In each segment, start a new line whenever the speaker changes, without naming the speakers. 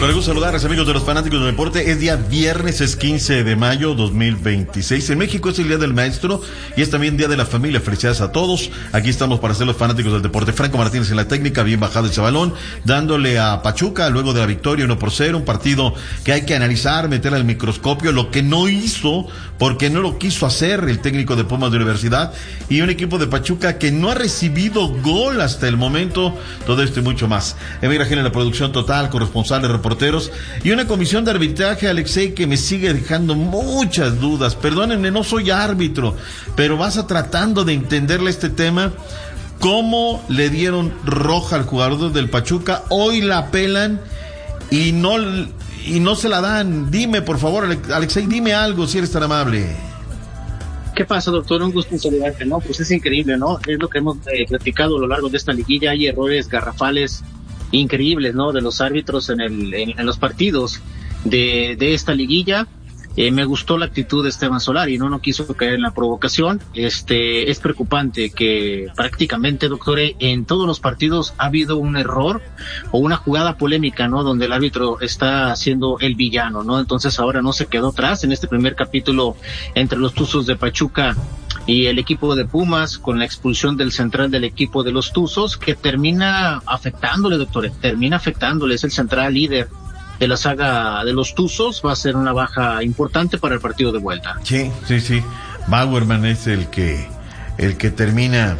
Con el gusto de saludarles, amigos de los fanáticos del deporte. Es día viernes, es 15 de mayo 2026. En México es el Día del Maestro y es también Día de la Familia. Felicidades a todos. Aquí estamos para ser los fanáticos del deporte. Franco Martínez en la técnica, bien bajado ese balón, dándole a Pachuca luego de la victoria 1-0, un partido que hay que analizar, meter al microscopio, lo que no hizo, porque no lo quiso hacer el técnico de Pumas de Universidad, y un equipo de Pachuca que no ha recibido gol hasta el momento. Todo esto y mucho más. Emir Ajena en la producción total, corresponsal de reporteros, y una comisión de arbitraje, Alexei, que me sigue dejando muchas dudas. Perdónenme, no soy árbitro, pero vas a tratando de entenderle este tema. ¿Cómo le dieron roja al jugador del Pachuca? Hoy la pelan y no se la dan. Dime, por favor, Alexei, dime algo, si eres tan amable.
¿Qué pasa, doctor? Un gusto saludarte, ¿no? Pues es increíble, ¿no? Es lo que hemos platicado a lo largo de esta liguilla. Hay errores garrafales increíbles, ¿no? De los árbitros en los partidos de esta liguilla. Me gustó la actitud de Esteban Solari, no quiso caer en la provocación. Es preocupante que prácticamente, doctor, en todos los partidos ha habido un error o una jugada polémica, ¿no? Donde el árbitro está siendo el villano, ¿no? Entonces ahora no se quedó atrás en este primer capítulo entre los Tuzos de Pachuca y el equipo de Pumas, con la expulsión del central del equipo de los Tuzos, que termina afectándole, doctor, es el central líder de la saga de los Tuzos. Va a ser una baja importante para el partido de vuelta. Sí.
Bauerman es el que termina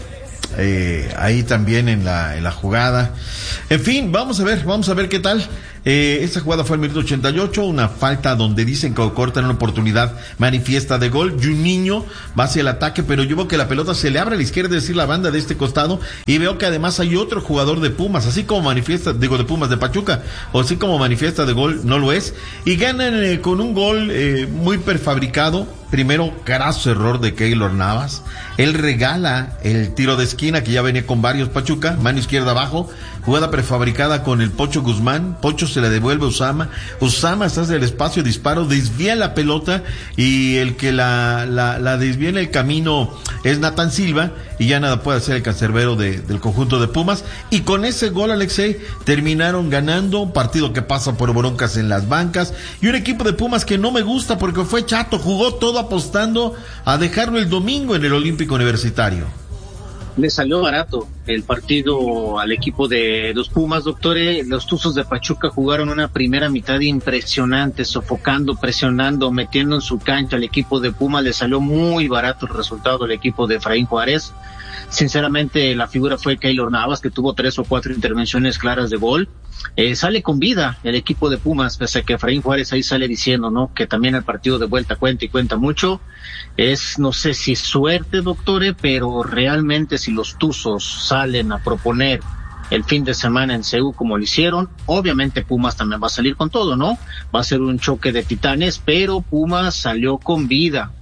ahí también en la jugada. En fin, vamos a ver qué tal. Esta jugada fue al minuto 88, una falta donde dicen que cortan una oportunidad manifiesta de gol, y un niño va hacia el ataque, pero yo veo que la pelota se le abre a la izquierda, es decir, la banda de este costado, y veo que además hay otro jugador de Pumas, así como manifiesta, de Pumas de Pachuca, o así como manifiesta de gol, no lo es, y ganan con un gol muy prefabricado. Primero, carazo error de Keylor Navas. Él regala el tiro de esquina que ya venía con varios Pachuca, mano izquierda abajo, jugada prefabricada con el Pocho Guzmán. Pocho se la devuelve a Usama. Usama está en el espacio, disparo, desvía la pelota, y el que la desvía en el camino es Nathan Silva, y ya nada puede hacer el cancerbero del conjunto de Pumas. Y con ese gol, Alexei, terminaron ganando un partido que pasa por broncas en las bancas, y un equipo de Pumas que no me gusta porque fue chato, jugó todo apostando a dejarlo el domingo en el Olímpico Universitario.
Le salió barato el partido al equipo de los Pumas, doctores. Los Tuzos de Pachuca jugaron una primera mitad impresionante, sofocando, presionando, metiendo en su cancha al equipo de Pumas. Le salió muy barato el resultado del equipo de Efraín Juárez. Sinceramente, la figura fue Keylor Navas, que tuvo 3 o 4 intervenciones claras de gol. Sale con vida el equipo de Pumas, pese a que Efraín Juárez ahí sale diciendo, ¿no?, que también el partido de vuelta cuenta y cuenta mucho. No sé si suerte, doctores, pero realmente si los Tuzos salen a proponer el fin de semana en CU como lo hicieron, obviamente Pumas también va a salir con todo, ¿no? Va a ser un choque de titanes, pero Pumas salió con vida.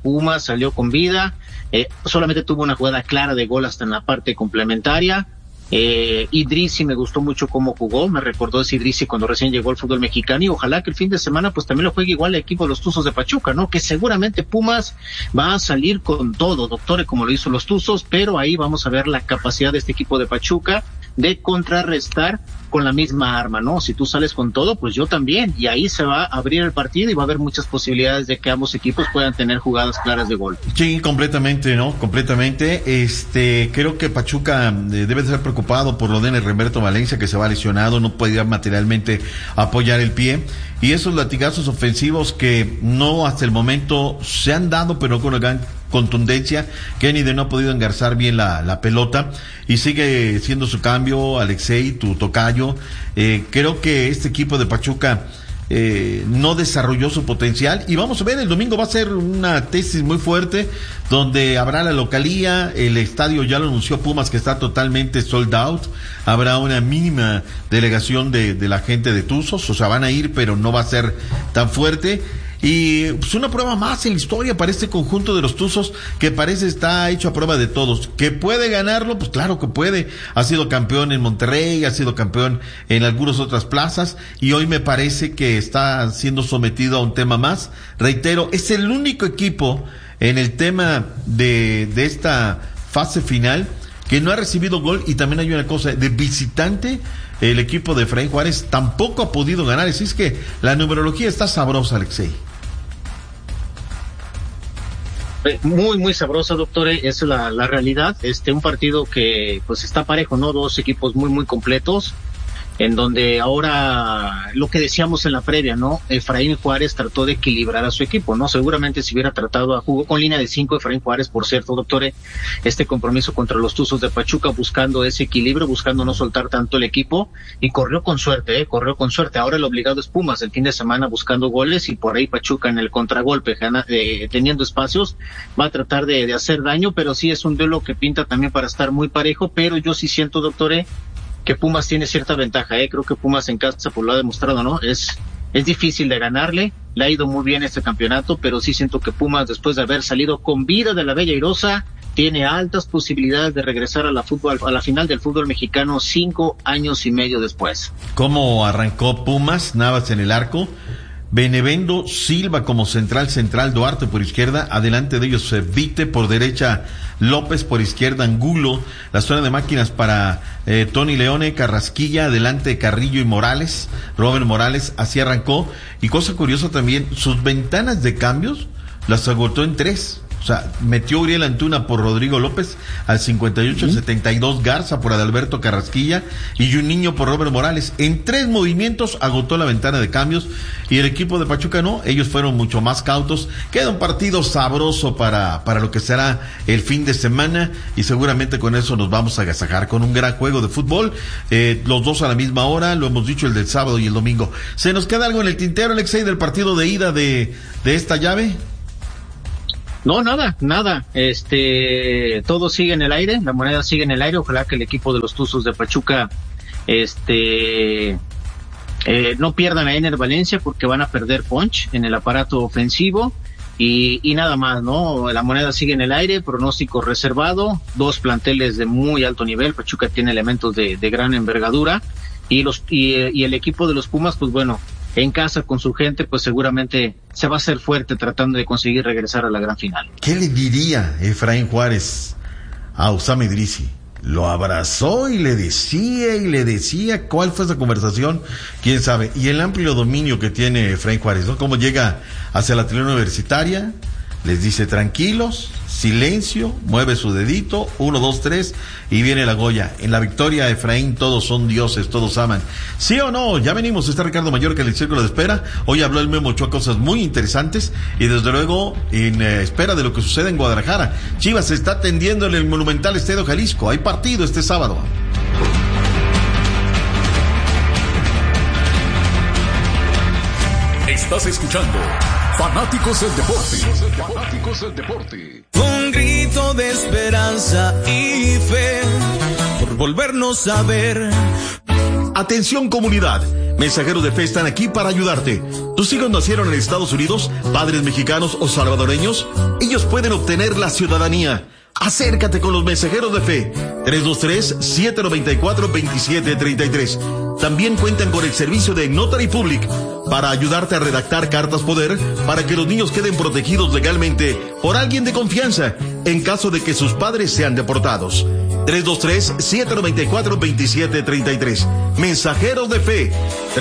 Solamente tuvo una jugada clara de gol hasta en la parte complementaria. Idrissi me gustó mucho cómo jugó, me recordó ese Idrissi cuando recién llegó al fútbol mexicano, y ojalá que el fin de semana pues también lo juegue igual el equipo de los Tuzos de Pachuca, ¿no? Que seguramente Pumas va a salir con todo, doctores, como lo hizo los Tuzos, pero ahí vamos a ver la capacidad de este equipo de Pachuca de contrarrestar con la misma arma, ¿no? Si tú sales con todo, pues yo también, y ahí se va a abrir el partido y va a haber muchas posibilidades de que ambos equipos puedan tener jugadas claras de gol.
Sí, completamente, ¿no? Completamente. Creo que Pachuca debe de ser preocupado por lo de Roberto Valencia, que se va lesionado, no puede materialmente apoyar el pie, y esos latigazos ofensivos que no hasta el momento se han dado, pero con gran contundencia. Kennedy no ha podido engarzar bien la pelota, y sigue siendo su cambio, Alexei, tu tocayo. Creo que este equipo de Pachuca no desarrolló su potencial, y vamos a ver, el domingo va a ser una tesis muy fuerte, donde habrá la localía, el estadio ya lo anunció Pumas que está totalmente sold out, habrá una mínima delegación de la gente de Tuzos, o sea, van a ir, pero no va a ser tan fuerte. Y pues una prueba más en la historia para este conjunto de los Tuzos, que parece está hecho a prueba de todos. ¿Que puede ganarlo? Pues claro que puede. Ha sido campeón en Monterrey, ha sido campeón en algunas otras plazas, y hoy me parece que está siendo sometido a un tema más. Reitero, es el único equipo en el tema de esta fase final que no ha recibido gol, y también hay una cosa, de visitante el equipo de Efraín Juárez tampoco ha podido ganar. Así es que la numerología está sabrosa, Alexei.
Muy, muy sabrosa, doctor. Esa es la realidad. Un partido que pues está parejo, ¿no? Dos equipos muy, muy completos, en donde ahora lo que decíamos en la previa, ¿no? Efraín Juárez trató de equilibrar a su equipo, ¿no? Seguramente si hubiera jugó con línea de 5 Efraín Juárez, por cierto, doctor, este compromiso contra los Tuzos de Pachuca, buscando ese equilibrio, buscando no soltar tanto el equipo, y corrió con suerte. Ahora el obligado es Pumas, el fin de semana buscando goles, y por ahí Pachuca en el contragolpe, teniendo espacios, va a tratar de hacer daño, pero sí es un duelo que pinta también para estar muy parejo, pero yo sí siento, doctor, que Pumas tiene cierta ventaja, creo que Pumas en casa pues lo ha demostrado, ¿no? Es difícil de ganarle, le ha ido muy bien este campeonato, pero sí siento que Pumas, después de haber salido con vida de la Bella Airosa, tiene altas posibilidades de regresar a la final del fútbol mexicano 5 años y medio después.
¿Cómo arrancó Pumas? Navas en el arco, Benevendo, Silva como central, Duarte por izquierda, adelante de ellos Vite, por derecha López, por izquierda Angulo, la zona de máquinas para Tony Leone, Carrasquilla, adelante Carrillo y Morales, Robert Morales, así arrancó. Y cosa curiosa también, sus ventanas de cambios las agotó en 3. O sea, metió Uriel Antuna por Rodrigo López al 58, al 72 Garza por Adalberto Carrasquilla y un niño por Robert Morales. En 3 movimientos agotó la ventana de cambios, y el equipo de Pachuca no, ellos fueron mucho más cautos. Queda un partido sabroso para lo que será el fin de semana, y seguramente con eso nos vamos a agasajar con un gran juego de fútbol, los dos a la misma hora, lo hemos dicho, el del sábado y el domingo. ¿Se nos queda algo en el tintero, Alexei, del partido de ida de esta llave?
No, nada. Todo sigue en el aire, la moneda sigue en el aire. Ojalá que el equipo de los Tuzos de Pachuca, no pierdan a Ener Valencia, porque van a perder punch en el aparato ofensivo, y nada más, ¿no? La moneda sigue en el aire, pronóstico reservado, 2 planteles de muy alto nivel. Pachuca tiene elementos de gran envergadura, y el equipo de los Pumas, pues bueno, en casa con su gente, pues seguramente se va a hacer fuerte tratando de conseguir regresar a la gran final.
¿Qué le diría Efraín Juárez a Usama Idrisi? Lo abrazó y le decía cuál fue esa conversación, quién sabe. Y el amplio dominio que tiene Efraín Juárez, ¿no? Cómo llega hacia la tribuna universitaria, les dice tranquilos, silencio, mueve su dedito, 1, 2, 3, y viene la Goya. En la victoria, Efraín, todos son dioses, todos aman. ¿Sí o no? Ya venimos, está Ricardo Mallorca en el Círculo de Espera. Hoy habló el Memo Ochoa cosas muy interesantes, y desde luego en espera de lo que sucede en Guadalajara. Chivas se está atendiendo en el Monumental Estadio Jalisco. Hay partido este sábado.
Estás escuchando Fanáticos del Deporte.
Un grito de esperanza y fe por volvernos a ver.
Atención, comunidad. Mensajeros de Fe están aquí para ayudarte. ¿Tus hijos nacieron en Estados Unidos, padres mexicanos o salvadoreños? Ellos pueden obtener la ciudadanía. Acércate con los Mensajeros de Fe. 323-794-2733. También cuentan con el servicio de Notary Public para ayudarte a redactar cartas poder para que los niños queden protegidos legalmente por alguien de confianza en caso de que sus padres sean deportados. 323-794-2733. Mensajeros de Fe.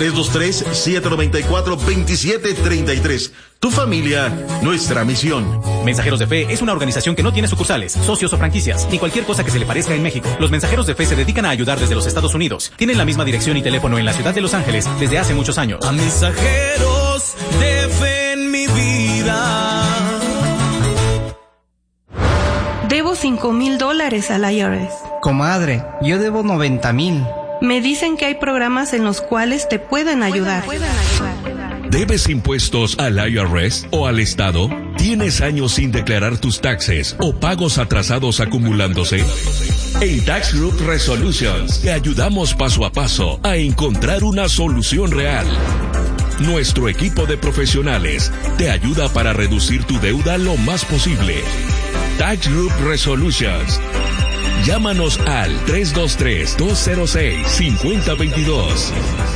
323-794-2733. Tu familia, nuestra misión.
Mensajeros de Fe es una organización que no tiene sucursales, socios o franquicias, ni cualquier cosa que se le parezca en México. Los Mensajeros de Fe se dedican a ayudar desde los Estados Unidos. Tienen la misma dirección y teléfono en la ciudad de Los Ángeles desde hace muchos años.
A mensajeros de fe en mi vida.
Debo $5,000 al IRS.
Comadre, yo debo 90,000.
Me dicen que hay programas en los cuales te pueden ayudar.
¿Debes impuestos al IRS o al Estado? ¿Tienes años sin declarar tus taxes o pagos atrasados acumulándose? En Tax Group Resolutions te ayudamos paso a paso a encontrar una solución real. Nuestro equipo de profesionales te ayuda para reducir tu deuda lo más posible. Tax Group Resolutions. Llámanos al 323-206-5022.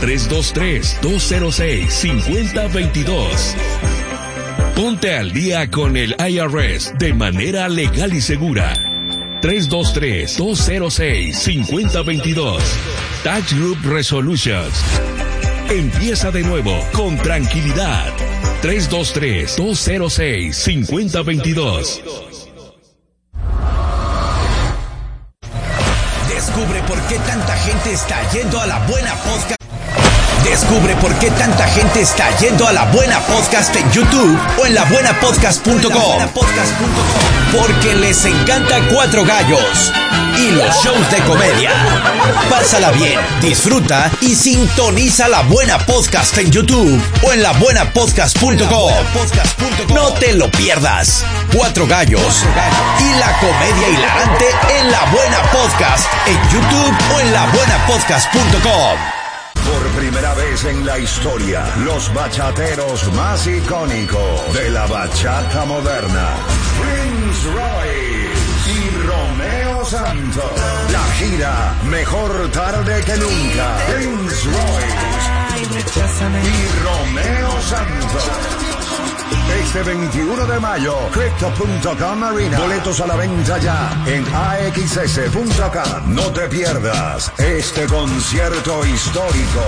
323-206-5022. Ponte al día con el IRS de manera legal y segura. 323-206-5022. Tax Group Resolutions. Empieza de nuevo con tranquilidad. 323-206-5022.
Descubre por qué tanta gente está yendo a la buena podcast. Descubre por qué tanta gente está yendo a La Buena Podcast en YouTube o en labuenapodcast.com. Porque les encanta Cuatro Gallos y los shows de comedia. Pásala bien, disfruta y sintoniza La Buena Podcast en YouTube o en labuenapodcast.com. No te lo pierdas. Cuatro Gallos y la comedia hilarante en La Buena Podcast en YouTube o en labuenapodcast.com.
Por primera vez en la historia, los bachateros más icónicos de la bachata moderna, Prince Royce y Romeo Santos. La gira Mejor Tarde que Nunca. Prince Royce y Romeo Santos. Este 21 de mayo, Crypto.com Arena. Boletos a la venta ya en AXS.com. No te pierdas este concierto histórico.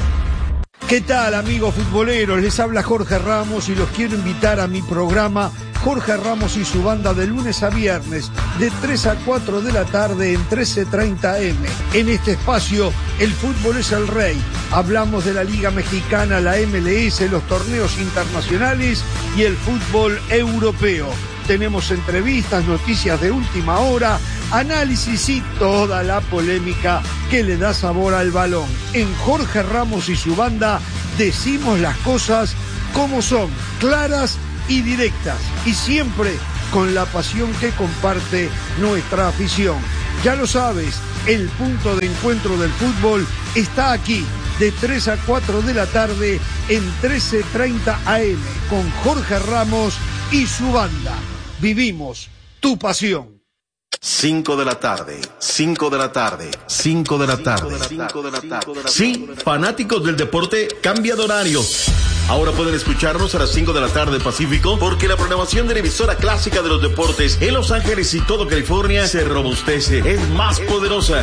¿Qué tal, amigos futboleros? Les habla Jorge Ramos y los quiero invitar a mi programa Jorge Ramos y su banda de lunes a viernes de 3 a 4 de la tarde en 13:30 AM. En este espacio, el fútbol es el rey. Hablamos de la Liga Mexicana, la MLS, los torneos internacionales y el fútbol europeo. Tenemos entrevistas, noticias de última hora, análisis y toda la polémica que le da sabor al balón. En Jorge Ramos y su banda decimos las cosas como son, claras y directas, y siempre con la pasión que comparte nuestra afición. Ya lo sabes, el punto de encuentro del fútbol está aquí, de 3 a 4 de la tarde en 13:30 AM, con Jorge Ramos y su banda. Vivimos tu pasión.
5 de la tarde, 5 de la tarde, 5 de la tarde, 5 de la tarde. Sí, fanáticos del deporte, cambia de horario. Ahora pueden escucharnos a las 5 de la tarde Pacífico, porque la programación de la emisora clásica de los deportes en Los Ángeles y todo California se robustece, es más poderosa.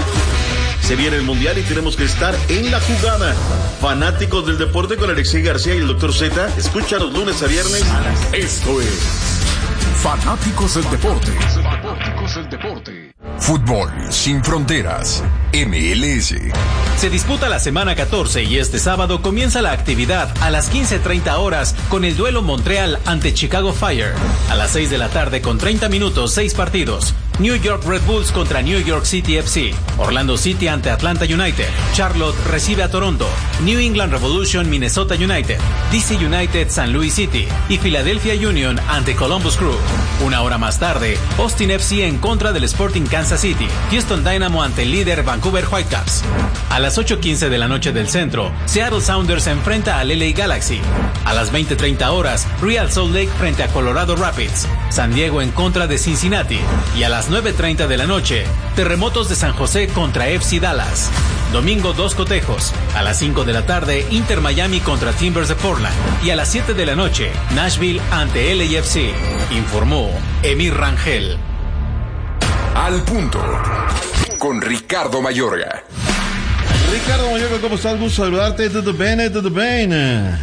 Se viene el Mundial y tenemos que estar en la jugada. Fanáticos del deporte con Alexei García y el Dr. Z, escucha los lunes a viernes.
Esto es Fanáticos del Deporte. Fútbol sin fronteras. MLS.
Se disputa la semana 14 y este sábado comienza la actividad a las 15:30 horas con el duelo Montreal ante Chicago Fire. A las 6 de la tarde con 30 minutos, 6 partidos. New York Red Bulls contra New York City FC. Orlando City ante Atlanta United. Charlotte recibe a Toronto. New England Revolution Minnesota United. DC United San Luis City. Y Philadelphia Union ante Columbus Crew. Una hora más tarde, Austin FC en contra del Sporting Kansas City. Houston Dynamo ante el líder Vancouver Whitecaps. A las 8:15 de la noche del centro, Seattle Sounders se enfrenta al LA Galaxy. A las 20:30 horas, Real Salt Lake frente a Colorado Rapids. San Diego en contra de Cincinnati. Y a las 9:30 de la noche, Terremotos de San José contra FC Dallas. Domingo 2 cotejos. A las 5 de la tarde, Inter Miami contra Timbers de Portland. Y a las 7 de la noche, Nashville ante LAFC. Informó Emir Rangel.
Al punto. Con Ricardo Mayorga.
Ricardo Mayorga, ¿cómo estás? Gusto saludarte. ¿Todo bien? ¿Todo bien?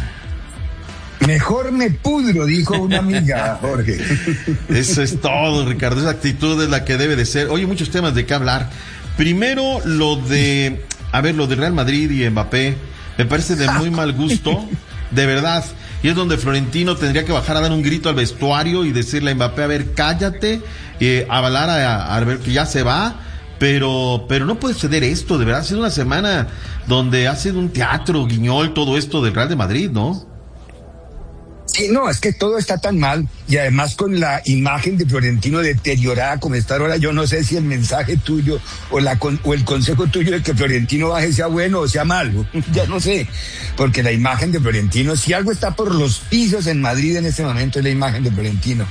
Mejor me pudro, dijo una amiga, Jorge.
Eso es todo, Ricardo. Esa actitud es la que debe de ser. Oye, muchos temas de qué hablar. Primero, lo de Real Madrid y Mbappé. Me parece de muy mal gusto. De verdad. Y es donde Florentino tendría que bajar a dar un grito al vestuario y decirle a Mbappé, a ver, cállate, avalar a ver que ya se va. Pero no puede suceder esto, de verdad. Ha sido una semana donde ha sido un teatro, guiñol, todo esto del Real de Madrid, ¿no?
Sí, no, es que todo está tan mal, y además con la imagen de Florentino deteriorada como está ahora, yo no sé si el mensaje tuyo o el consejo tuyo de que Florentino baje sea bueno o sea malo, ya no sé, porque la imagen de Florentino, si algo está por los pisos en Madrid en este momento, es la imagen de Florentino.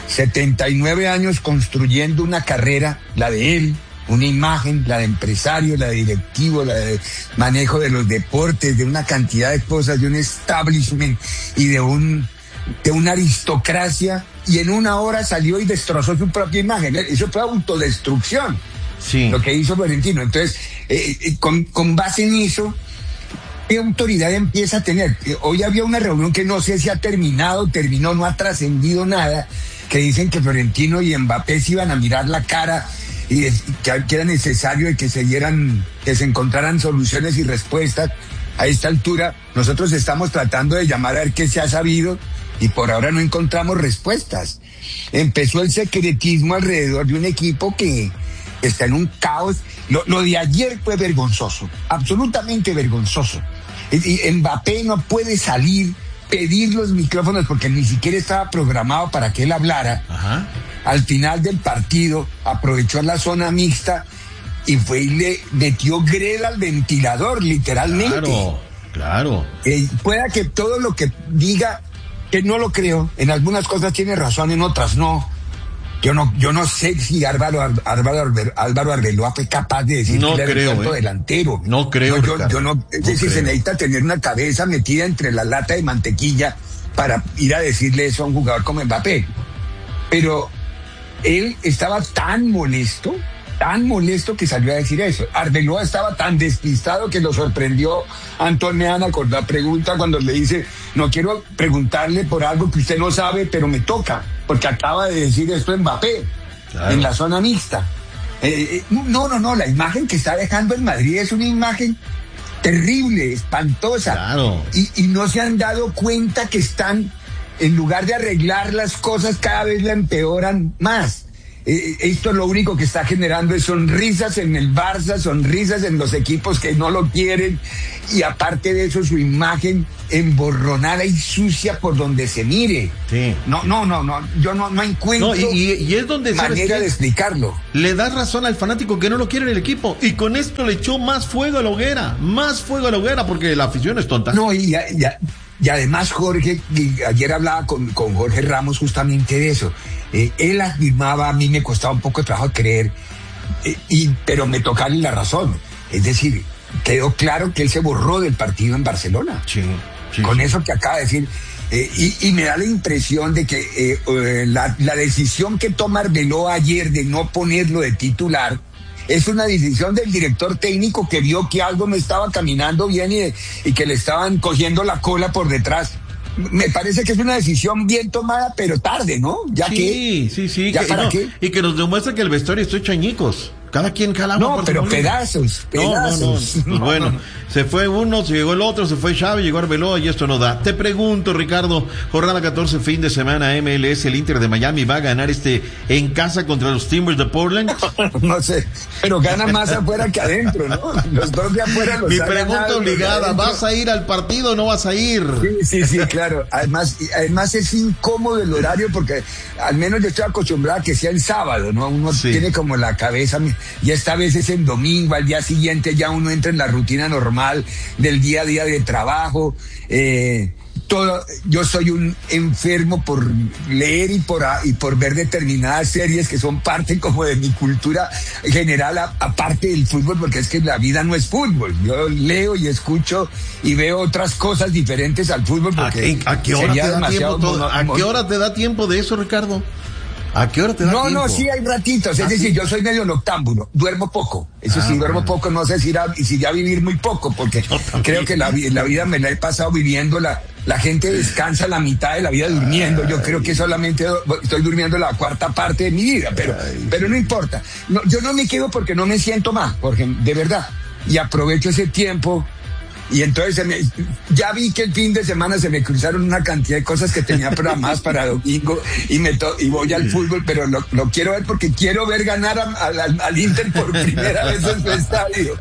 79 años construyendo una carrera, la de él, una imagen, la de empresario, la de directivo, la de manejo de los deportes, de una cantidad de cosas, de un establishment y de una aristocracia y en una hora salió y destrozó su propia imagen. Eso fue autodestrucción, lo que hizo Florentino. Entonces, con base en eso, ¿qué autoridad empieza a tener? Hoy había una reunión que no sé si ha terminado, terminó, no ha trascendido nada, que dicen que Florentino y Mbappé se iban a mirar la cara y que era necesario de que se encontraran soluciones y respuestas. A esta altura, nosotros estamos tratando de llamar a ver qué se ha sabido y por ahora no encontramos respuestas. Empezó el secretismo alrededor de un equipo que está en un caos. Lo de ayer fue vergonzoso, absolutamente vergonzoso. Y Mbappé no puede salir, pedir los micrófonos porque ni siquiera estaba programado para que él hablara.
Ajá.
Al final del partido aprovechó la zona mixta y fue y le metió greda al ventilador, literalmente.
Claro.
Pueda que todo lo que diga, que no lo creo, en algunas cosas tiene razón, en otras no. Yo no sé si Álvaro Arbeloa fue capaz de decir que era el delantero.
No creo.
Yo no. Es decir, se necesita tener una cabeza metida entre la lata de mantequilla para ir a decirle eso a un jugador como Mbappé. Pero él estaba tan molesto que salió a decir eso. Arbeloa estaba tan despistado que lo sorprendió Antón Meana con la pregunta cuando le dice: no quiero preguntarle por algo que usted no sabe, pero me toca, porque acaba de decir esto Mbappé, en la zona mixta. No, la imagen que está dejando en Madrid es una imagen terrible, espantosa.
Claro.
Y no se han dado cuenta que están, en lugar de arreglar las cosas, cada vez la empeoran más. Esto lo único que está generando es sonrisas en el Barça, sonrisas en los equipos que no lo quieren, y aparte de eso su imagen emborronada y sucia por donde se mire.
Sí.
No, yo no encuentro
y es donde
manera de explicarlo.
Le das razón al fanático que no lo quiere en el equipo, y con esto le echó más fuego a la hoguera, porque la afición es tonta.
No, y además Jorge, ayer hablaba con Jorge Ramos justamente de eso. Él afirmaba, a mí me costaba un poco de trabajo creer, pero me tocarle la razón. Es decir, quedó claro que él se borró del partido en Barcelona.
Sí,
con eso que acaba de decir. Y me da la impresión de que la decisión que toma Arbeloa ayer de no ponerlo de titular es una decisión del director técnico, que vio que algo no estaba caminando bien y que le estaban cogiendo la cola por detrás. Me parece que es una decisión bien tomada, pero tarde, ¿no?
Sí.
¿Ya para qué?
Y que nos demuestra que el vestuario está hecho añicos. Cada quien cala.
No, pero pedazos.
No. Bueno, se fue uno, se llegó el otro, se fue Xavi, llegó Arbeloa, y esto no da. Te pregunto, Ricardo, jornada 14, fin de semana, MLS, el Inter de Miami va a ganar en casa contra los Timbers de Portland.
No sé, pero gana más afuera que adentro, ¿no? Los dos de afuera los
Mi pregunta obligada, ¿vas a ir al partido o no vas a ir?
Sí, claro. Además es incómodo el horario, porque al menos yo estoy acostumbrado a que sea el sábado, ¿no? Uno tiene como la cabeza, y esta vez es en domingo, al día siguiente ya uno entra en la rutina normal del día a día de trabajo. Yo soy un enfermo por leer y por ver determinadas series que son parte como de mi cultura general, aparte del fútbol, porque es que la vida no es fútbol. Yo leo y escucho y veo otras cosas diferentes al fútbol, porque
¿A qué hora te da tiempo de eso, Ricardo? ¿A qué hora te da tiempo?
No, sí hay ratitos. Es decir, yo soy medio noctámbulo. Duermo poco. Eso sí, duermo poco. No sé si iré a vivir muy poco, porque creo que la vida me la he pasado viviendo. La gente descansa la mitad de la vida durmiendo. Yo creo que solamente estoy durmiendo la cuarta parte de mi vida, pero no importa. No, yo no me quedo porque no me siento mal, porque de verdad. Y aprovecho ese tiempo. Y entonces ya vi que el fin de semana se me cruzaron una cantidad de cosas que tenía programadas para domingo, y voy al fútbol, pero lo quiero ver porque quiero ver ganar al Inter por primera vez en su estadio.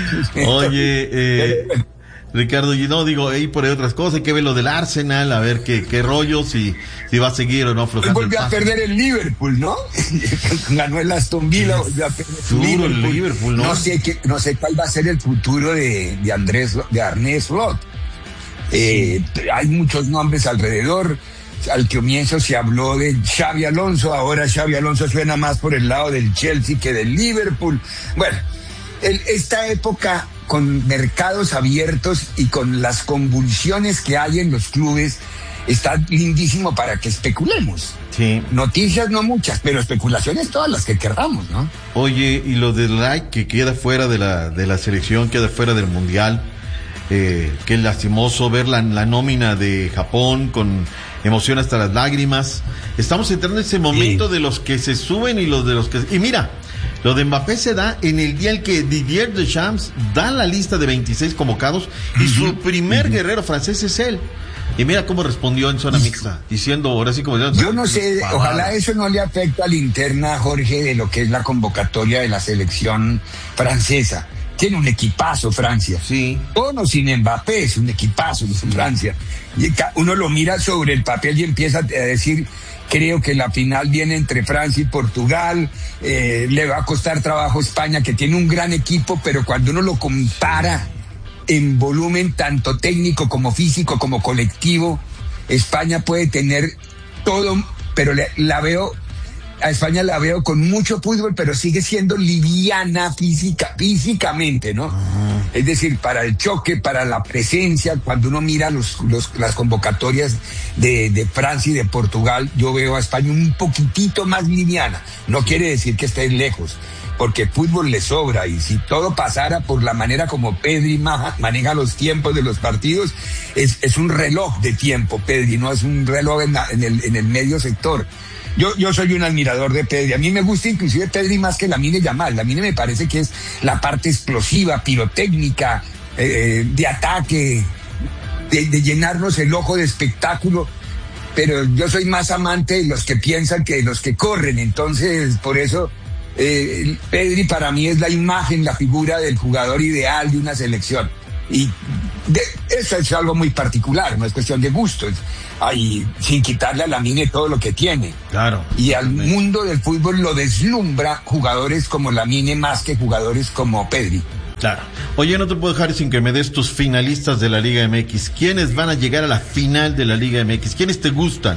Oye, Ricardo, y no digo, ahí por ahí otras cosas, hay que ver lo del Arsenal, a ver qué rollo, si va a seguir o no aflojando.
Volvió a perder el Liverpool, ¿no? Ganó el Aston Villa, volvió a perder
el Liverpool, ¿no?
No sé cuál va a ser el futuro de Arne Slot. Hay muchos nombres alrededor. Al comienzo se habló de Xabi Alonso, ahora Xabi Alonso suena más por el lado del Chelsea que del Liverpool. Bueno, esta época, con mercados abiertos y con las convulsiones que hay en los clubes, está lindísimo para que especulemos.
Sí.
Noticias no muchas, pero especulaciones todas las que queramos, ¿no?
Oye, y lo de Like, que queda fuera de la selección, queda fuera del Mundial, qué lastimoso ver la nómina de Japón con emoción hasta las lágrimas. Estamos entrando en ese momento de los que se suben y los de los que... Y mira, lo de Mbappé se da en el día en que Didier Deschamps da la lista de 26 convocados y su primer guerrero francés es él. Y mira cómo respondió en zona mixta, diciendo, ahora sí como...
Yo no sé, ojalá eso no le afecte a la interna, Jorge, de lo que es la convocatoria de la selección francesa. Tiene un equipazo Francia.
Sí.
Con o sin Mbappé, es un equipazo Francia. Y uno lo mira sobre el papel y empieza a decir, creo que la final viene entre Francia y Portugal, le va a costar trabajo España, que tiene un gran equipo, pero cuando uno lo compara en volumen tanto técnico como físico como colectivo, España puede tener todo, pero a España la veo con mucho fútbol, pero sigue siendo liviana físicamente, ¿no? Es decir, para el choque, para la presencia, cuando uno mira las convocatorias de Francia y de Portugal, yo veo a España un poquitito más liviana. No quiere decir que esté lejos, porque fútbol le sobra, y si todo pasara por la manera como Pedri maneja los tiempos de los partidos, es un reloj de tiempo, Pedri, no es un reloj en el medio sector. Yo soy un admirador de Pedri. A mí me gusta inclusive Pedri más que Lamine Yamal. Lamine me parece que es la parte explosiva, pirotécnica, de ataque, de llenarnos el ojo de espectáculo. Pero yo soy más amante de los que piensan que de los que corren. Entonces, por eso, Pedri para mí es la imagen, la figura del jugador ideal de una selección. Y eso es algo muy particular, no es cuestión de gustos. Sin quitarle a Lamine todo lo que tiene.
Claro.
Y al mundo del fútbol lo deslumbra jugadores como Lamine más que jugadores como Pedri.
Claro. Oye, no te puedo dejar sin que me des tus finalistas de la Liga MX. ¿Quiénes van a llegar a la final de la Liga MX? ¿Quiénes te gustan?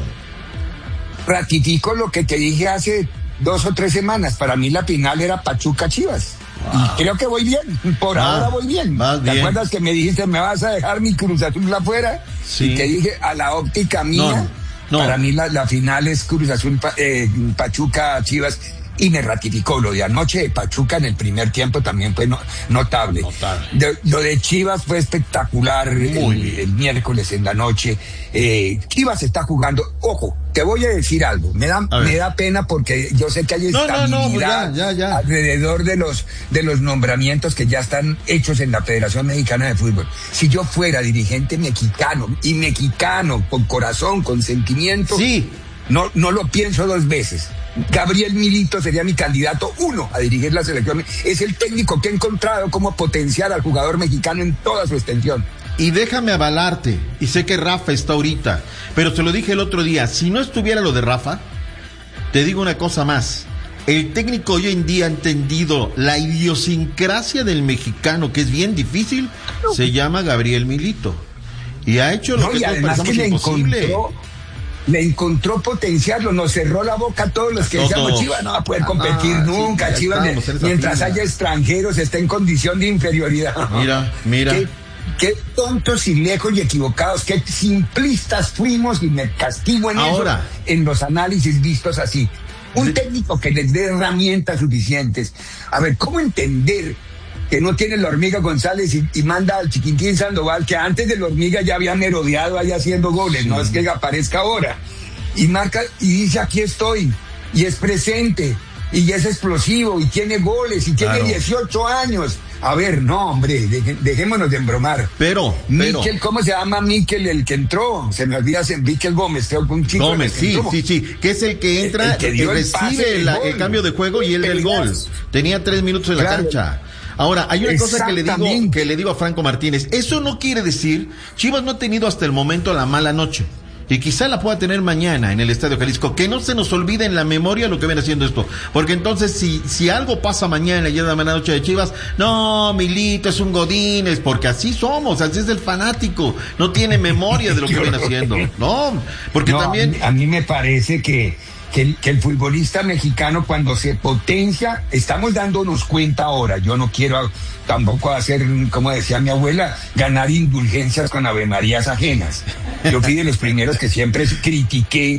Ratifico lo que te dije hace 2 o 3 semanas. Para mí la final era Pachuca-Chivas. Wow. Y creo que voy bien, ahora voy bien. ¿Te acuerdas que me dijiste, me vas a dejar mi Cruz Azul afuera? Sí. Y te dije, a la óptica mía, no. Para mí la final es Cruz Azul, Pachuca, Chivas, y me ratificó. Lo de anoche de Pachuca en el primer tiempo también fue notable. Lo de Chivas fue espectacular el miércoles en la noche. Chivas está jugando, ojo, te voy a decir algo, me da pena porque yo sé que hay estabilidad
ya.
alrededor de los nombramientos que ya están hechos en la Federación Mexicana de Fútbol. Si yo fuera dirigente mexicano con corazón, con sentimiento,
sí,
no lo pienso 2 veces. Gabriel Milito sería mi candidato 1 a dirigir la selección. Es el técnico que ha encontrado cómo potenciar al jugador mexicano en toda su extensión.
Y déjame avalarte, y sé que Rafa está ahorita, pero te lo dije el otro día, si no estuviera lo de Rafa, te digo una cosa más, el técnico hoy en día ha entendido la idiosincrasia del mexicano, que es bien difícil, se llama Gabriel Milito, y ha hecho lo que todos pensamos imposible.
Le encontró potenciarlo, nos cerró la boca a todos los que decíamos, Chivas no va a poder competir nunca, sí, Chivas mientras haya extranjeros está en condición de inferioridad.
Mira.
Qué tontos y lejos y equivocados, qué simplistas fuimos, y me castigo en eso, en los análisis vistos así. Un técnico que les dé herramientas suficientes. A ver, ¿cómo entender que no tiene la Hormiga González y manda al Chiquitín Sandoval, que antes de la Hormiga ya había merodeado ahí haciendo goles, no es que aparezca ahora, y marca y dice aquí estoy, y es presente, y es explosivo, y tiene goles, y tiene 18 años? A ver, no, hombre, dejémonos de embromar.
Pero
Miquel, ¿cómo se llama Miquel el que entró? Se me olvida, Miquel Gómez, creo que un chico.
Gómez, sí, que es el que entra, el que recibe el cambio de juego y el gol. Tenía 3 minutos en la cancha. Ahora, hay una cosa que le digo a Franco Martínez. Eso no quiere decir, Chivas no ha tenido hasta el momento la mala noche. Y quizá la pueda tener mañana en el Estadio Jalisco. Que no se nos olvide en la memoria lo que viene haciendo esto. Porque entonces, si algo pasa mañana y en la mala noche de Chivas, no, Milito es un Godínez, porque así somos, así es el fanático. No tiene memoria de lo que viene haciendo. No, porque también...
A mí me parece que que el futbolista mexicano cuando se potencia, estamos dándonos cuenta ahora, yo no quiero tampoco hacer, como decía mi abuela, ganar indulgencias con avemarías ajenas. Yo fui de los primeros que siempre critiqué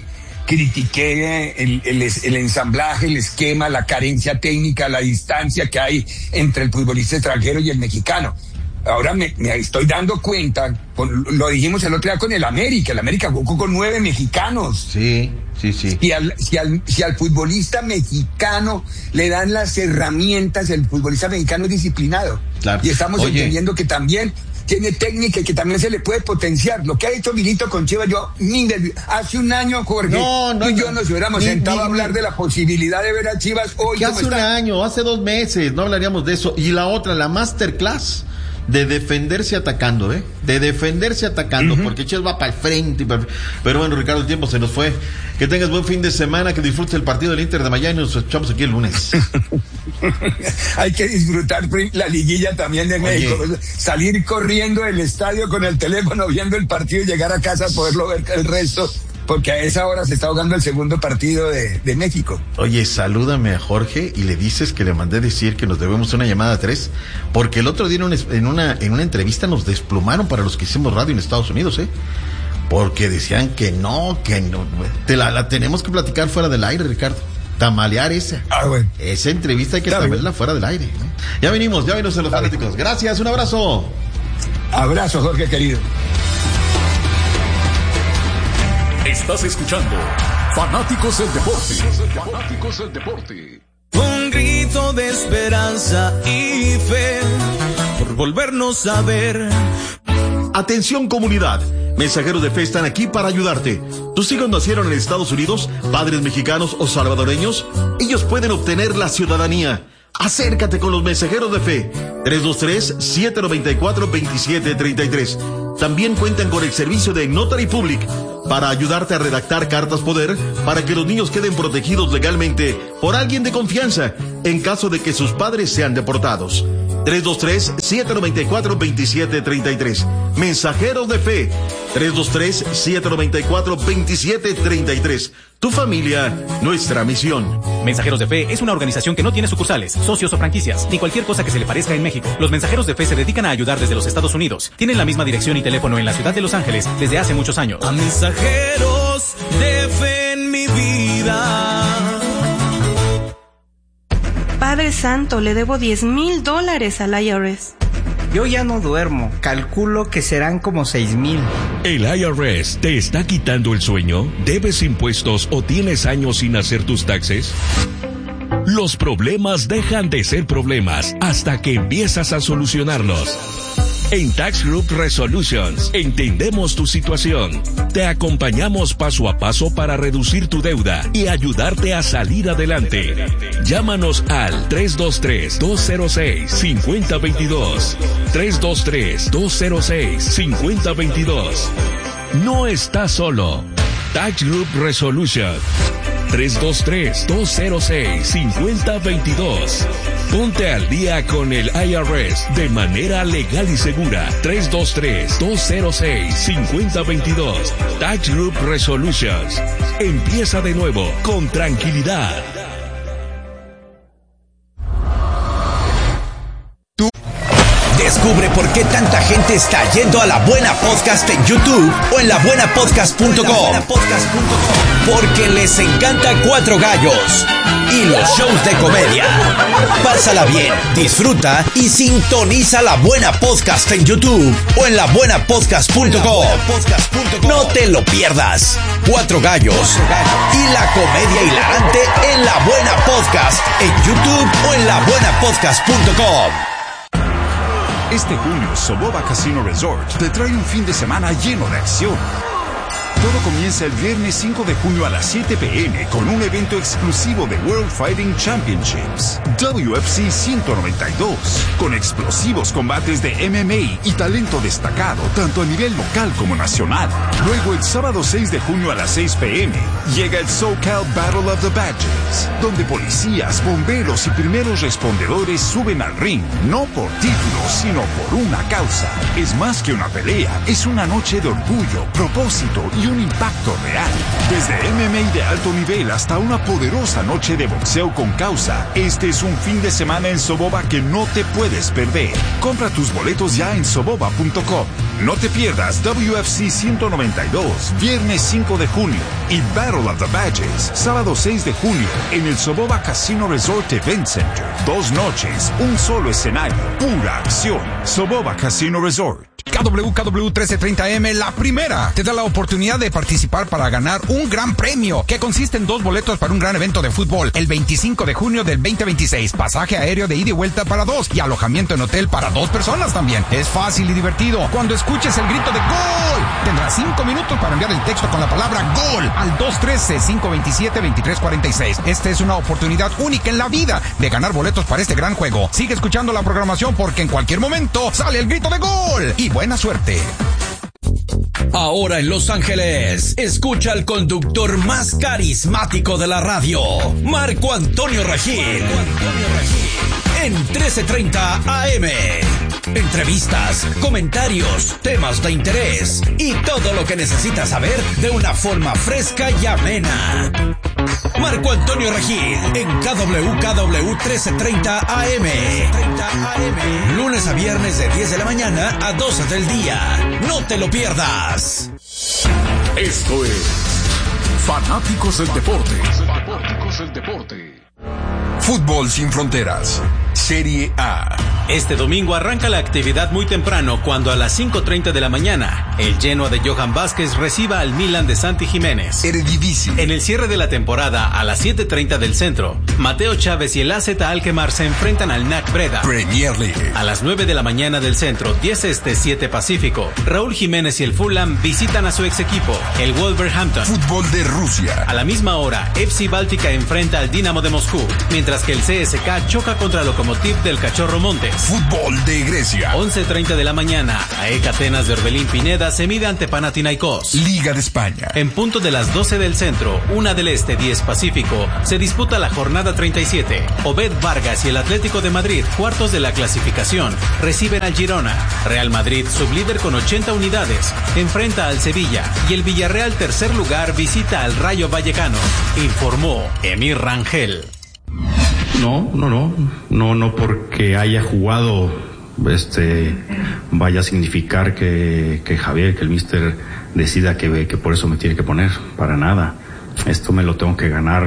el ensamblaje, el esquema, la carencia técnica, la distancia que hay entre el futbolista extranjero y el mexicano. Ahora me estoy dando cuenta, lo dijimos el otro día con el América jugó con 9 mexicanos.
Sí.
Si al futbolista mexicano le dan las herramientas, el futbolista mexicano es disciplinado. Claro. Y estamos entendiendo que también tiene técnica y que también se le puede potenciar. Lo que ha hecho Milito con Chivas, hace un año, Jorge, tú y yo nos hubiéramos sentado a hablar de la posibilidad de ver a Chivas hoy.
Que hace un año, hace 2 meses, no hablaríamos de eso. Y la otra, la masterclass de defenderse atacando, porque Chivas va para el frente. Pero bueno, Ricardo, el tiempo se nos fue. Que tengas buen fin de semana, que disfrutes el partido del Inter de Miami y nos escuchamos aquí el lunes.
Hay que disfrutar la liguilla también de México. Salir corriendo del estadio con el teléfono viendo el partido y llegar a casa a poderlo ver el resto, porque a esa hora se está jugando el segundo partido de México.
Oye, salúdame a Jorge y le dices que le mandé decir que nos debemos una llamada a 3, porque el otro día en una entrevista nos desplumaron para los que hicimos radio en Estados Unidos, porque decían que no, la tenemos que platicar fuera del aire, Ricardo. Tamalear esa.
Bueno.
Esa entrevista hay que también fuera del aire. Ya venimos a los fanáticos. Gracias, un abrazo.
Abrazo, Jorge querido.
Estás escuchando Fanáticos del Deporte.
Un grito de esperanza y fe por volvernos a ver.
Atención, comunidad. Mensajeros de Fe están aquí para ayudarte. ¿Tus hijos nacieron en Estados Unidos, padres mexicanos o salvadoreños? Ellos pueden obtener la ciudadanía. Acércate con los Mensajeros de Fe. 323-794-2733. También cuentan con el servicio de Notary Public para ayudarte a redactar cartas poder para que los niños queden protegidos legalmente por alguien de confianza en caso de que sus padres sean deportados. 323-794-2733. Mensajeros de Fe. 323-794-2733. Tu familia, nuestra misión.
Mensajeros de Fe es una organización que no tiene sucursales, socios o franquicias, ni cualquier cosa que se le parezca en México. Los Mensajeros de Fe se dedican a ayudar desde los Estados Unidos. Tienen la misma dirección y teléfono en la ciudad de Los Ángeles desde hace muchos años.
A mensajeros de fe en mi vida.
Padre Santo, le debo $10,000 al IRS.
Yo ya no duermo, calculo que serán como 6,000.
¿El IRS te está quitando el sueño? ¿Debes impuestos o tienes años sin hacer tus taxes? Los problemas dejan de ser problemas hasta que empiezas a solucionarlos. En Tax Group Resolutions entendemos tu situación. Te acompañamos paso a paso para reducir tu deuda y ayudarte a salir adelante. Llámanos al 323-206-5022. 323-206-5022. No estás solo. Tax Group Resolutions. 323-206-5022. Ponte al día con el IRS de manera legal y segura. 323-206-5022. Tax Group Resolutions. Empieza de nuevo con tranquilidad.
Descubre por qué tanta gente está yendo a La Buena Podcast en YouTube o en labuenapodcast.com. Porque les encanta Cuatro Gallos y los shows de comedia. Pásala bien, disfruta y sintoniza La Buena Podcast en YouTube o en labuenapodcast.com. No te lo pierdas. Cuatro Gallos y la comedia hilarante en La Buena Podcast en YouTube o en labuenapodcast.com.
Este junio, Soboba Casino Resort te trae un fin de semana lleno de acción. Todo comienza el viernes 5 de junio a las 7 p.m. con un evento exclusivo de World Fighting Championships, WFC 192, con explosivos combates de MMA y talento destacado, tanto a nivel local como nacional. Luego, el sábado 6 de junio a las 6 p.m., llega el SoCal Battle of the Badges, donde policías, bomberos y primeros respondedores suben al ring, no por títulos, sino por una causa. Es más que una pelea, es una noche de orgullo, propósito y un un impacto real. Desde MMA de alto nivel hasta una poderosa noche de boxeo con causa, este es un fin de semana en Soboba que no te puedes perder. Compra tus boletos ya en soboba.com. No te pierdas WFC 192, viernes 5 de junio, y Battle of the Badges, sábado 6 de junio, en el Soboba Casino Resort Event Center. 2 noches, un solo escenario, pura acción. Soboba Casino Resort.
KW 1330M, la primera, te da la oportunidad de participar para ganar un gran premio, que consiste en 2 boletos para un gran evento de fútbol, el 25 de junio del 2026, pasaje aéreo de ida y vuelta para 2, y alojamiento en hotel para 2 personas también. Es fácil y divertido. Cuando escuches el grito de ¡Gol!, tendrás 5 minutos para enviar el texto con la palabra ¡Gol! al 213-527-2346. Esta es una oportunidad única en la vida de ganar boletos para este gran juego. Sigue escuchando la programación porque en cualquier momento sale el grito de ¡Gol! Y buena suerte.
Ahora en Los Ángeles, escucha al conductor más carismático de la radio, Marco Antonio Regil. En 1330 AM. Entrevistas, comentarios, temas de interés y todo lo que necesitas saber de una forma fresca y amena. Marco Antonio Regil en KW 1330 AM. Lunes a viernes de 10 de la mañana a 12 del día. No te lo pierdas.
Esto es Fanáticos del Deporte.
Fútbol sin fronteras. Serie A.
Este domingo arranca la actividad muy temprano cuando a las 5:30 de la mañana el Genoa de Johan Vázquez reciba al Milan de Santi Jiménez.
Eredivisie.
En el cierre de la temporada a las 7:30 del centro, Mateo Chávez y el AZ Alkmaar se enfrentan al NAC Breda.
Premier League.
A las 9 de la mañana del centro, 10 este, 7 pacífico, Raúl Jiménez y el Fulham visitan a su ex equipo, el Wolverhampton.
Fútbol de Rusia.
A la misma hora, FC Báltica enfrenta al Dinamo de Moscú, mientras que el CSKA choca contra Lokomotiv del Cachorro Montes.
Fútbol de Grecia.
11:30 de la mañana, AEK Atenas de Orbelín Pineda se mide ante Panathinaikos.
Liga de España.
En punto de las 12 del centro, 1 del este, 10 pacífico, se disputa la jornada 37. Obed Vargas y el Atlético de Madrid, cuartos de la clasificación, reciben al Girona. Real Madrid, sublíder con 80 unidades, enfrenta al Sevilla y el Villarreal, tercer lugar, visita al Rayo Vallecano. Informó Emir Rangel.
No porque haya jugado vaya a significar que Javier, que el míster decida que por eso me tiene que poner, para nada. Esto me lo tengo que ganar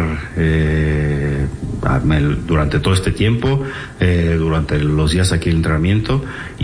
durante todo este tiempo, durante los días aquí el entrenamiento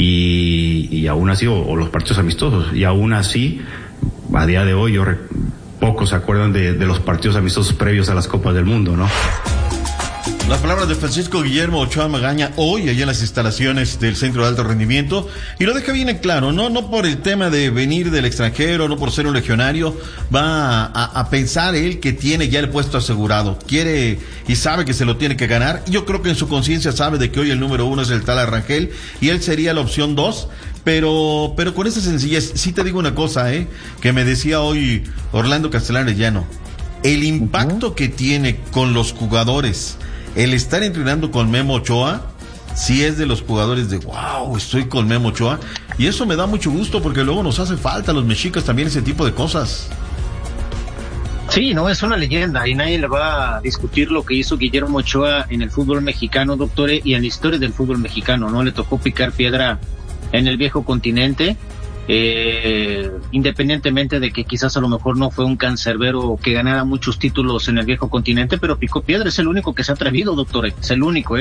y aún así, o los partidos amistosos, y aún así, a día de hoy, pocos se acuerdan de los partidos amistosos previos a las Copas del Mundo, ¿no?
Las palabras de Francisco Guillermo Ochoa Magaña hoy allá en las instalaciones del Centro de Alto Rendimiento, y lo deja bien en claro, no por el tema de venir del extranjero, no por ser un legionario, va a pensar él que tiene ya el puesto asegurado, quiere y sabe que se lo tiene que ganar. Yo creo que en su conciencia sabe de que hoy el número 1 es el tal Arrangel y él sería la opción 2, pero con esa sencillez. Sí te digo una cosa, que me decía hoy Orlando Castelar Arellano, el impacto que tiene con los jugadores el estar entrenando con Memo Ochoa, sí es de los jugadores de wow, estoy con Memo Ochoa, y eso me da mucho gusto porque luego nos hace falta a los mexicas también ese tipo de cosas.
Sí, no, es una leyenda y nadie le va a discutir lo que hizo Guillermo Ochoa en el fútbol mexicano, doctor, y en la historia del fútbol mexicano, ¿no? Le tocó picar piedra en el viejo continente, independientemente de que quizás a lo mejor no fue un cancerbero que ganara muchos títulos en el viejo continente, pero picó piedra, es el único que se ha atrevido, doctor, es el único,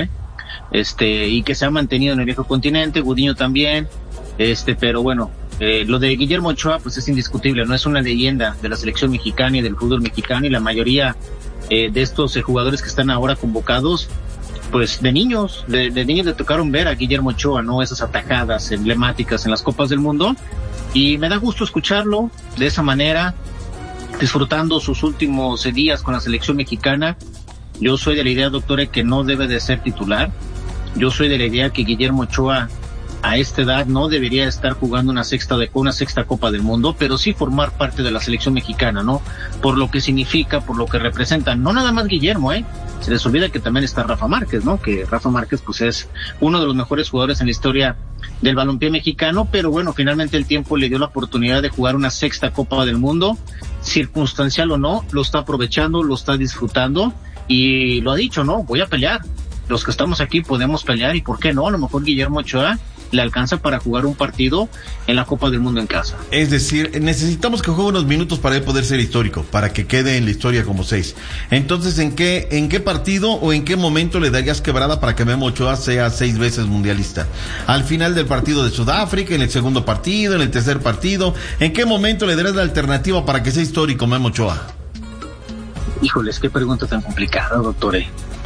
y que se ha mantenido en el viejo continente. Gudiño también, pero bueno, lo de Guillermo Ochoa pues es indiscutible, no es una leyenda de la selección mexicana y del fútbol mexicano, y la mayoría de estos jugadores que están ahora convocados, pues de niños le tocaron ver a Guillermo Ochoa, ¿no? Esas atajadas emblemáticas en las Copas del Mundo, y me da gusto escucharlo de esa manera, disfrutando sus últimos días con la selección mexicana. Yo soy de la idea, doctor, que no debe de ser titular. Yo soy de la idea que Guillermo Ochoa a esta edad no debería estar jugando una sexta Copa del Mundo, pero sí formar parte de la selección mexicana, ¿no? Por lo que significa, por lo que representa, no nada más Guillermo, se les olvida que también está Rafa Márquez, ¿no? Que Rafa Márquez pues es uno de los mejores jugadores en la historia del balompié mexicano, pero bueno, finalmente el tiempo le dio la oportunidad de jugar una sexta Copa del Mundo. circunstancial o no, lo está aprovechando, lo está disfrutando y lo ha dicho, ¿no? Voy a pelear. Los que estamos aquí podemos pelear y ¿por qué no? A lo mejor Guillermo Ochoa le alcanza para jugar un partido en la Copa del Mundo en casa.
Es decir, necesitamos que juegue unos minutos para él poder ser histórico, para que quede en la historia como 6. Entonces, ¿en qué partido o en qué momento le darías quebrada para que Memo Ochoa sea 6 veces mundialista? ¿Al final del partido de Sudáfrica, en el segundo partido, en el tercer partido? ¿En qué momento le darías la alternativa para que sea histórico Memo Ochoa?
Híjoles, qué pregunta tan complicada, doctor.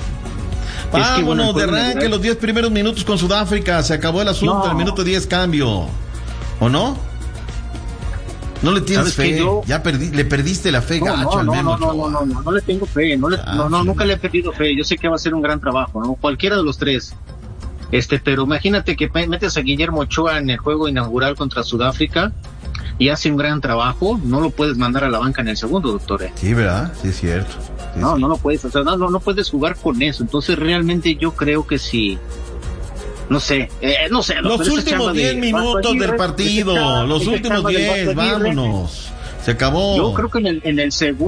Vámonos, de arranque los 10 primeros minutos con Sudáfrica, se acabó el asunto, el minuto 10 cambio, ¿o no? No le tienes fe, le perdiste la fe gacho al Memo.
No le tengo fe, nunca le he perdido fe, yo sé que va a ser un gran trabajo, ¿no? Cualquiera de los tres, pero imagínate que metes a Guillermo Ochoa en el juego inaugural contra Sudáfrica y hace un gran trabajo, no lo puedes mandar a la banca en el segundo, doctor.
Sí, ¿verdad? Sí, es cierto. Sí,
no lo puedes, no puedes jugar con eso. Entonces realmente yo creo que sí. No sé.
Los últimos 10 minutos del partido, los últimos 10, vámonos. Se acabó.
Yo creo que en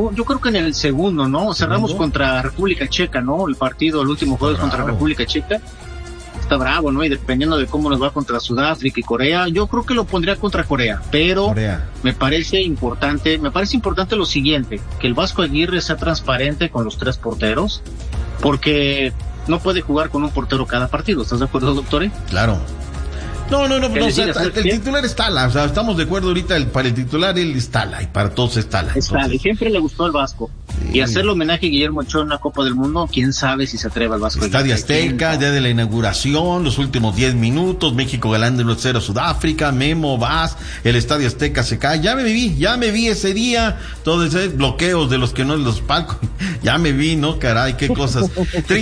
el segundo, ¿no? Cerramos contra República Checa, ¿no? El partido, el último juego es contra República Checa. Está bravo, ¿no? Y dependiendo de cómo nos va contra Sudáfrica y Corea, yo creo que lo pondría contra Corea, pero me parece importante lo siguiente, que el Vasco Aguirre sea transparente con los 3 porteros, porque no puede jugar con un portero cada partido, ¿estás de acuerdo, doctor?
Claro. No, el titular es Tala, o sea, estamos de acuerdo ahorita, para el titular él es Tala y para todos es Tala.
Y siempre le gustó el Vasco. Sí. Y hacerle homenaje a Guillermo Ochoa en la Copa del Mundo, quién sabe si se atreve al Vasco.
Estadio Azteca, día de la inauguración, los últimos 10 minutos, México ganando 1-0 Sudáfrica, Memo, Vaz, el Estadio Azteca se cae, ya me vi ese día, todos esos bloqueos de los que no los palcos, ya me vi, ¿no? Caray, qué cosas.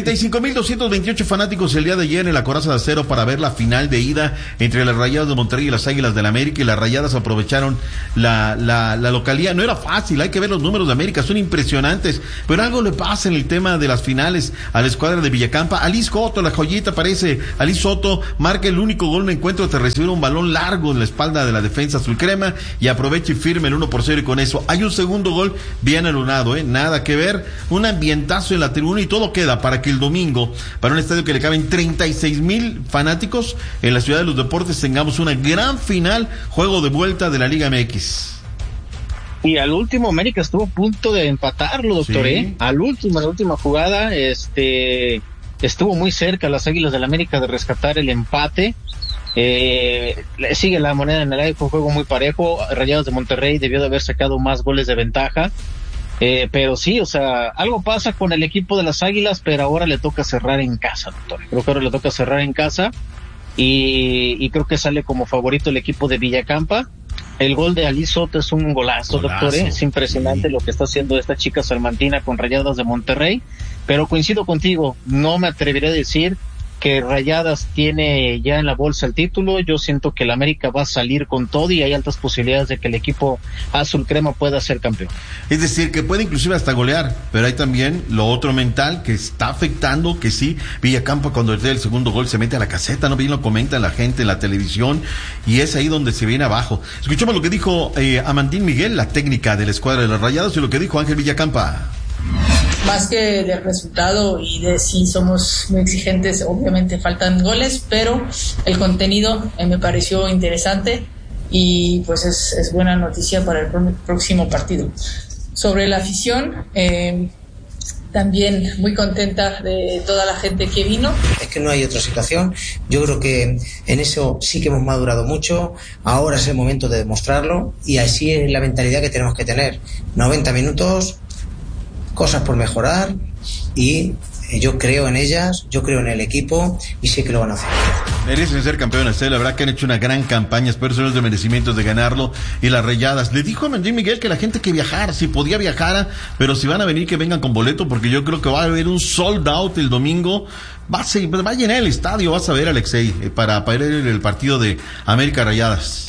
35,228 fanáticos el día de ayer en la Coraza de Acero para ver la final de ida entre las Rayadas de Monterrey y las Águilas del América, y las Rayadas aprovecharon la localía. No era fácil, hay que ver los números de América, son impresionantes, pero algo le pasa en el tema de las finales a la escuadra de Villacampa. Alice Soto, la joyita parece, Alice Soto marca el único gol en el encuentro tras recibir un balón largo en la espalda de la defensa azulcrema y aprovecha y firme el 1-0, y con eso hay un segundo gol bien anulado, nada que ver, un ambientazo en la tribuna y todo queda para que el domingo, para un estadio que le caben 36,000 fanáticos en la Ciudad de los Deportes, tengamos una gran final, juego de vuelta de la Liga MX.
Y al último América estuvo a punto de empatarlo, doctor, sí. Al último, en la última jugada, estuvo muy cerca las Águilas del América de rescatar el empate. Sigue la moneda en el aire, fue un juego muy parejo. Rayados de Monterrey debió de haber sacado más goles de ventaja. Pero sí, o sea, algo pasa con el equipo de las Águilas, pero ahora le toca cerrar en casa, doctor. Creo que ahora le toca cerrar en casa. Y creo que sale como favorito el equipo de Villacampa. El gol de Alice Soto es un golazo, doctor, es impresionante lo que está haciendo esta chica salmantina con Rayadas de Monterrey, pero coincido contigo, no me atreveré a decir que Rayadas tiene ya en la bolsa el título. Yo siento que el América va a salir con todo y hay altas posibilidades de que el equipo azul crema pueda ser campeón.
Es decir, que puede inclusive hasta golear, pero hay también lo otro mental que está afectando, que sí, Villacampa cuando le da el segundo gol se mete a la caseta, no bien lo comenta la gente en la televisión, y es ahí donde se viene abajo. Escuchamos lo que dijo Amandín Miguel, la técnica de la escuadra de las Rayadas, y lo que dijo Ángel Villacampa.
Más que del resultado y de si somos muy exigentes, obviamente faltan goles, pero el contenido me pareció interesante y pues es buena noticia para el próximo partido. Sobre la afición, también muy contenta de toda la gente que vino.
Es que no hay otra situación. Yo creo que en eso sí que hemos madurado mucho. Ahora es el momento de demostrarlo y así es la mentalidad que tenemos que tener. 90 minutos, cosas por mejorar, y yo creo en ellas, yo creo en el equipo y sé que lo van a hacer.
Merecen ser campeones, la verdad que han hecho una gran campaña, espero son los de merecimientos de ganarlo. Y las Rayadas, le dijo a Amandín Miguel que la gente que viajara, si podía viajar, pero si van a venir que vengan con boleto, porque yo creo que va a haber un sold out el domingo. Va a llenar el estadio, vas a ver, Alexei, para ir el partido de América Rayadas.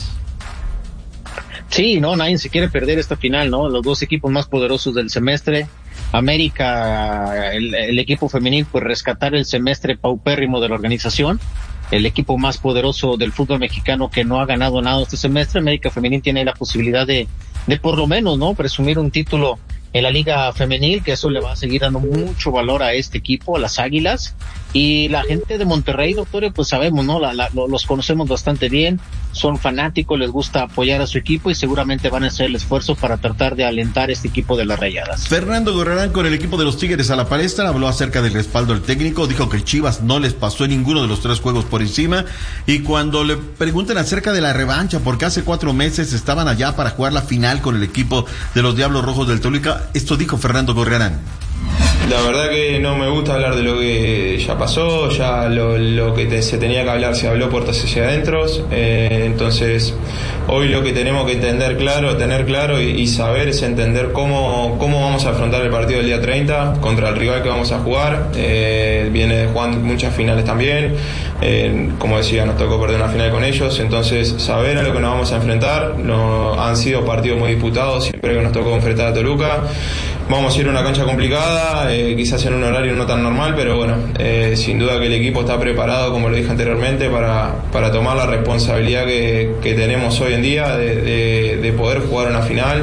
Sí, no, nadie se quiere perder esta final, ¿no? Los dos equipos más poderosos del semestre. América, el equipo femenil, pues rescatar el semestre paupérrimo de la organización. El equipo más poderoso del fútbol mexicano que no ha ganado nada este semestre. América femenil tiene la posibilidad de por lo menos, ¿no? Presumir un título en la Liga Femenil, que eso le va a seguir dando mucho valor a este equipo, a las Águilas. Y la gente de Monterrey, doctores, pues sabemos, ¿no? Los conocemos bastante bien, son fanáticos, les gusta apoyar a su equipo y seguramente van a hacer el esfuerzo para tratar de alentar este equipo de las Rayadas.
Fernando Gorriarán con el equipo de los Tigres a la palestra, habló acerca del respaldo del técnico, dijo que Chivas no les pasó en ninguno de los 3 juegos por encima, y cuando le preguntan acerca de la revancha, porque hace 4 meses estaban allá para jugar la final con el equipo de los Diablos Rojos del Toluca, esto dijo Fernando Gorriarán.
La verdad que no me gusta hablar de lo que ya pasó, ya lo que se tenía que hablar se habló puertas hacia adentro, entonces hoy lo que tenemos que tener claro y saber es entender cómo vamos a afrontar el partido del día 30 contra el rival que vamos a jugar. Viene jugando muchas finales también, como decía, nos tocó perder una final con ellos, entonces saber a lo que nos vamos a enfrentar. No, han sido partidos muy disputados siempre que nos tocó enfrentar a Toluca. Vamos a ir a una cancha complicada, quizás en un horario no tan normal, pero bueno, sin duda que el equipo está preparado, como lo dije anteriormente, para tomar la responsabilidad que tenemos hoy en día de poder jugar una final.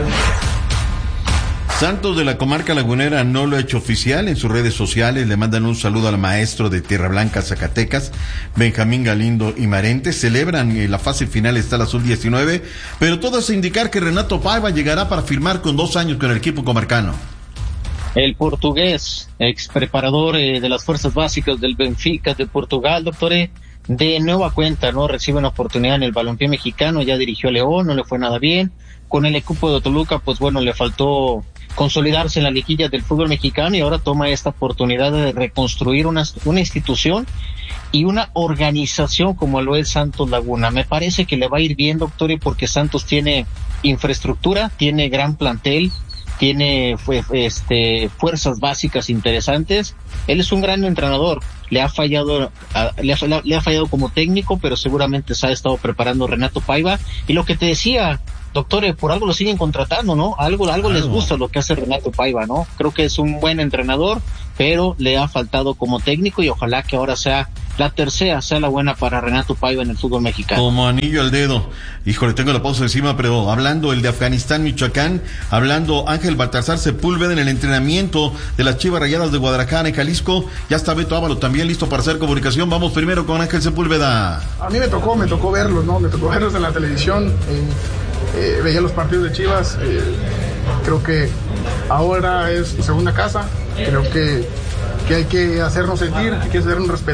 Santos de la comarca lagunera no lo ha hecho oficial. En sus redes sociales le mandan un saludo al maestro de Tierra Blanca, Zacatecas, Benjamín Galindo y Marente. Celebran la fase final, está la sub-19, pero todo hace indicar que Renato Paiva llegará para firmar con 2 años con el equipo comarcano.
El portugués, ex preparador de las fuerzas básicas del Benfica de Portugal, doctores, de nueva cuenta, ¿no? Recibe una oportunidad en el balompié mexicano, ya dirigió a León, no le fue nada bien. Con el equipo de Toluca, pues bueno, le faltó consolidarse en la liguilla del fútbol mexicano y ahora toma esta oportunidad de reconstruir una institución y una organización como lo es Santos Laguna. Me parece que le va a ir bien, doctor, porque Santos tiene infraestructura, tiene gran plantel, tiene fuerzas básicas interesantes. Él es un gran entrenador. Le ha fallado como técnico, pero seguramente se ha estado preparando Renato Paiva. Y lo que te decía, doctor, por algo lo siguen contratando, ¿no? Algo les gusta lo que hace Renato Paiva, ¿no? Creo que es un buen entrenador, pero le ha faltado como técnico y ojalá que ahora sea la tercera, sea la buena para Renato Paiva en el fútbol mexicano.
Como anillo al dedo. Híjole, tengo la pausa encima, pero hablando el de Afganistán, Michoacán, hablando Ángel Baltasar Sepúlveda en el entrenamiento de las Chivas Rayadas de Guadalajara en Jalisco. Ya está Beto Ábalos también listo para hacer comunicación. Vamos primero con Ángel Sepúlveda.
A mí me tocó verlos, ¿no? Me tocó verlos en la televisión. Veía los partidos de Chivas. Creo que ahora es su segunda casa. Creo que hay que hacernos sentir, hay que hacernos respetar.